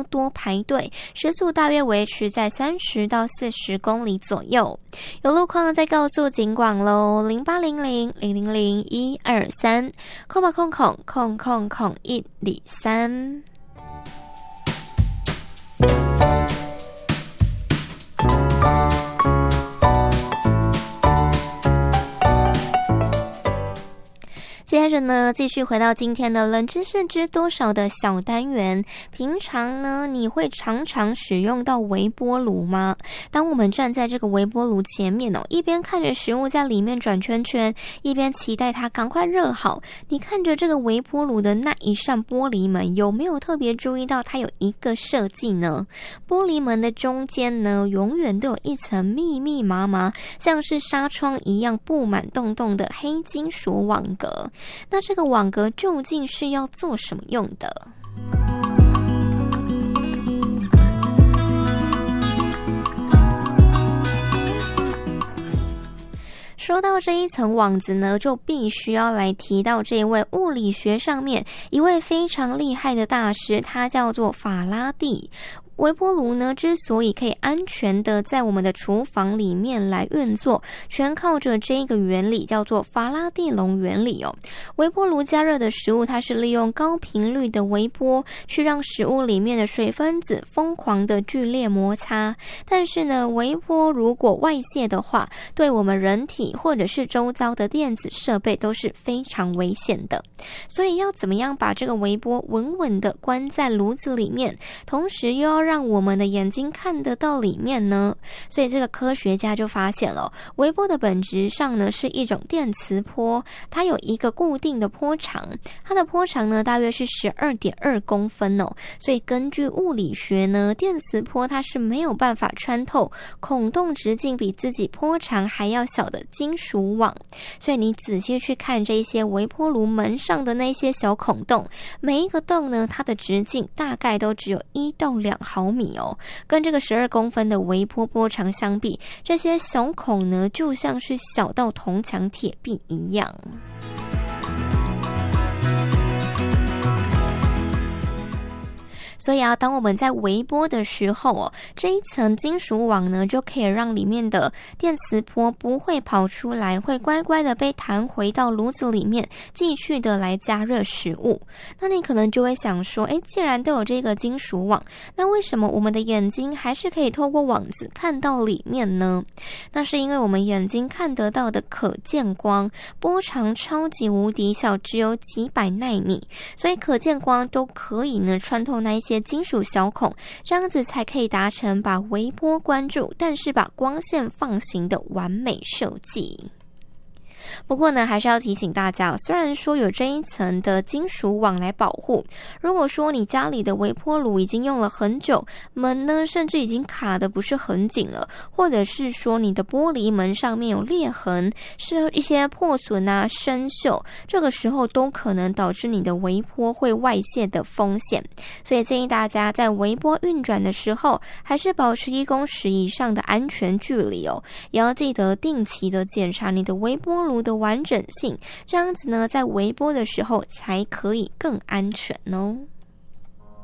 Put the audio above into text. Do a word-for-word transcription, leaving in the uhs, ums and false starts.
呢多排队，时速大约维持在三十到四十公里左右。有路况再告诉警广咯，零八零零零零零一二三，空吧空空空空空一二三。接着呢，继续回到今天的冷知识知多少的小单元。平常呢，你会常常使用到微波炉吗？当我们站在这个微波炉前面哦，一边看着食物在里面转圈圈，一边期待它赶快热好。你看着这个微波炉的那一扇玻璃门，有没有特别注意到它有一个设计呢？玻璃门的中间呢，永远都有一层密密麻麻，像是纱窗一样布满洞洞的黑金属网格。那这个网格究竟是要做什么用的？说到这一层网子呢，就必须要来提到这位物理学上面一位非常厉害的大师，他叫做法拉第。微波炉呢，之所以可以安全的在我们的厨房里面来运作，全靠着这个原理，叫做法拉第笼原理哦。微波炉加热的食物，它是利用高频率的微波，去让食物里面的水分子疯狂的剧烈摩擦。但是呢，微波如果外泄的话，对我们人体或者是周遭的电子设备都是非常危险的。所以要怎么样把这个微波稳稳的关在炉子里面，同时又要让让我们的眼睛看得到里面呢？所以这个科学家就发现了，微波的本质上呢是一种电磁波，它有一个固定的波长，它的波长呢大约是 十二点二公分哦。所以根据物理学呢，电磁波它是没有办法穿透孔洞直径比自己波长还要小的金属网。所以你仔细去看这些微波炉门上的那些小孔洞，每一个洞呢，它的直径大概都只有一到两毫米哦，跟这个十二公分的微波波长相比，这些小孔呢，就像是小到铜墙铁壁一样。所以啊，当我们在微波的时候哦，这一层金属网呢，就可以让里面的电磁波不会跑出来，会乖乖的被弹回到炉子里面，继续的来加热食物。那你可能就会想说，诶，既然都有这个金属网，那为什么我们的眼睛还是可以透过网子看到里面呢？那是因为我们眼睛看得到的可见光波长超级无敌小，只有几百纳米，所以可见光都可以呢穿透那一些金属小孔，这样子才可以达成把微波关住，但是把光线放行的完美设计。不过呢，还是要提醒大家，虽然说有这一层的金属网来保护，如果说你家里的微波炉已经用了很久，门呢甚至已经卡得不是很紧了，或者是说你的玻璃门上面有裂痕，是一些破损啊、生锈，这个时候都可能导致你的微波会外泄的风险。所以建议大家在微波运转的时候，还是保持一公尺以上的安全距离哦，也要记得定期的检查你的微波炉的完整性，这样子呢，在微波的时候才可以更安全哦。